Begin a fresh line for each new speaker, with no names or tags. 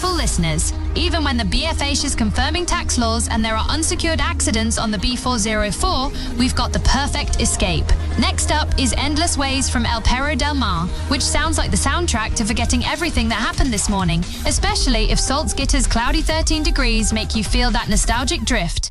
Carnival listeners. Even when the BFH is confirming tax laws and there are unsecured accidents on the B404, we've got the perfect escape. Next up is Endless Ways from El Perro del Mar, which sounds like the soundtrack to forgetting everything that happened this morning, especially if Salzgitter's cloudy 13 degrees make you feel that nostalgic drift.